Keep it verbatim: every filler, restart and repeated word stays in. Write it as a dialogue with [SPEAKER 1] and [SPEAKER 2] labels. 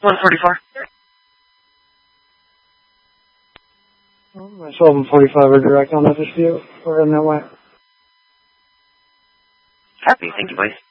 [SPEAKER 1] one forty-four.
[SPEAKER 2] twelve and forty-five are direct on this view. We're in that way.
[SPEAKER 1] Copy. Thank you, boys.